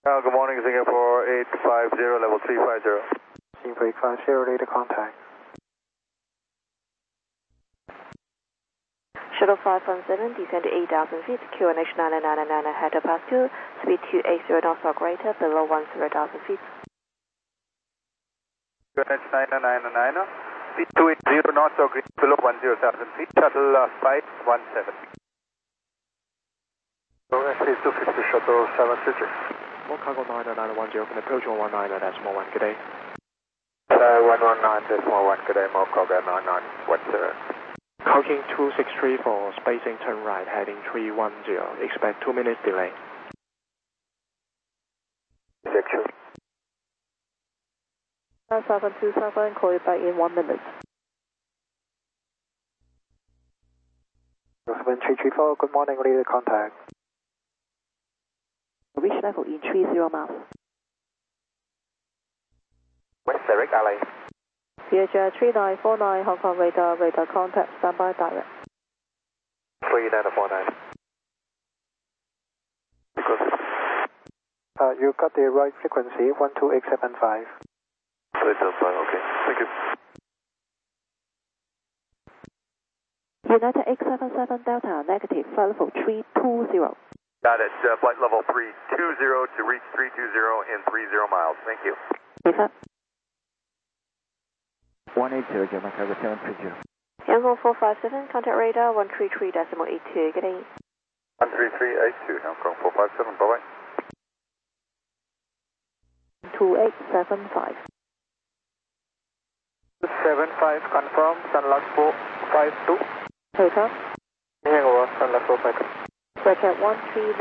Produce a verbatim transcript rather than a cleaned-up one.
Uh, good morning, Singapore eight five zero, level three five zero. Singapore eight five zero, data contact. Shuttle five one seven, descend to eight thousand feet, Q N H nine nine nine nine, header pass two, speed two eight zero knots or greater, below one zero thousand feet. Q N H nine nine nine nine, speed two eight zero knots or greater, below one zero thousand feet, shuttle uh, five one seven. So S A two fifty, shuttle seven fifty. More cargo nine nine one zero, can approach one one nine, decimal one, good day. Uh, one one nine, decimal one, good day, more cargo nine nine one zero. Calking two six three for spacing turn right, heading three one zero, expect two minutes delay. Section. seven two seven, call you back in one minute. seven three three four, good morning, leader contact. Reach level in three zero miles. West Derek Alley. C H R three nine four nine, Hong Kong radar, radar contact, standby direct. three nine four nine. Uh, you got the right frequency, one two eight seven five. eight seven five, okay. Thank you. United eight seven seven Delta, negative, flight level three two zero. Got it, uh, flight level three two zero to reach three two zero in three zero miles. Thank you. Yes, one eight zero, German cargo seven three zero. Yangon four five seven, contact radar one three three decimal eight two, good day. one three three eight two, Hong Kong four five seven, bye bye. two eight seven five. seven five, confirm, Sunlux four five two. Hotel. Hangover, Sunlux four five two. Bracket one three